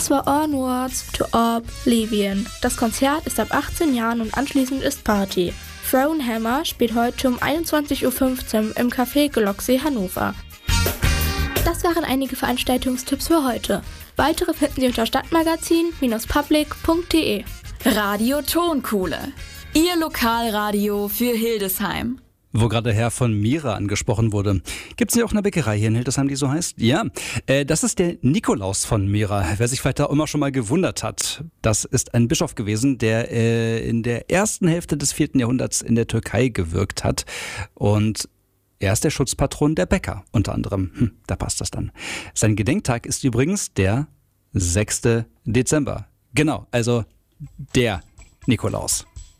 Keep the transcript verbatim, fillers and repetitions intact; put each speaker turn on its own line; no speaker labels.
Das war Onwards to Oblivion. Das Konzert ist ab achtzehn Jahren und anschließend ist Party. Thronehammer spielt heute um einundzwanzig Uhr fünfzehn im Café Glocksee Hannover. Das waren einige Veranstaltungstipps für heute. Weitere finden Sie unter stadtmagazin Bindestrich public punkt de.
Radio Tonkuhle. Ihr Lokalradio für Hildesheim.
Wo gerade der Herr von Mira angesprochen wurde. Gibt es ja auch eine Bäckerei hier in Hildesheim, die so heißt? Ja, äh, das ist der Nikolaus von Mira. Wer sich vielleicht da immer schon mal gewundert hat. Das ist ein Bischof gewesen, der äh, in der ersten Hälfte des vierten Jahrhunderts in der Türkei gewirkt hat. Und er ist der Schutzpatron der Bäcker, unter anderem. Hm, da passt das dann. Sein Gedenktag ist übrigens der sechster Dezember. Genau, also der Nikolaus.